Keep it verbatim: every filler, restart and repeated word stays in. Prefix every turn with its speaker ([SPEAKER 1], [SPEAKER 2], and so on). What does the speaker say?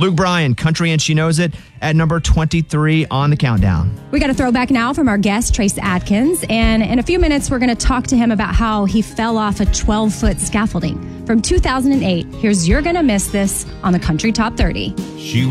[SPEAKER 1] Luke Bryan, Country and She Knows It, at number twenty-three on the countdown.
[SPEAKER 2] We got a throwback now from our guest, Trace Adkins. And in a few minutes, we're going to talk to him about how he fell off a twelve-foot scaffolding. From two thousand eight, here's You're Gonna Miss This on the Country Top thirty.
[SPEAKER 3] She